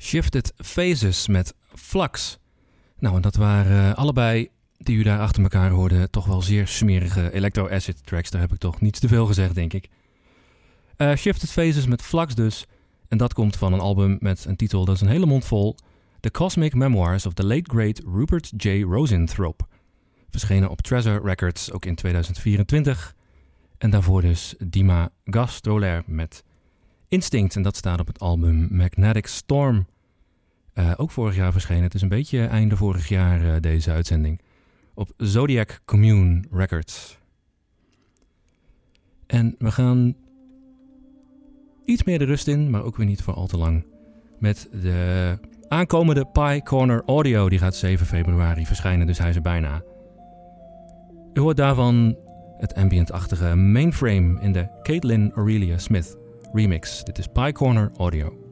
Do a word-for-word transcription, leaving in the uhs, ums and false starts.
Shifted Phases met Flux. Nou, en dat waren allebei, die u daar achter elkaar hoorde, toch wel zeer smerige electro-acid tracks. Daar heb ik toch niets te veel gezegd, denk ik. Uh, Shifted Phases met Flux dus. En dat komt van een album met een titel, dat is een hele mond vol. The Cosmic Memoirs of the Late Great Rupert J. Rosenthrope. Verschenen op Treasure Records, ook in tweeduizend vierentwintig. En daarvoor dus Dima Gastrolaire met Instinct. En dat staat op het album Magnetic Storm. Uh, ook vorig jaar verschenen. Het is een beetje einde vorig jaar uh, deze uitzending. Op Zodiac Commune Records. En we gaan iets meer de rust in, maar ook weer niet voor al te lang. Met de aankomende Pi Corner Audio. Die gaat zeven februari verschijnen, dus hij is er bijna. U hoort daarvan het ambient-achtige Mainframe in de Caitlin Aurelia Smith remix. Dit is Pi Corner Audio.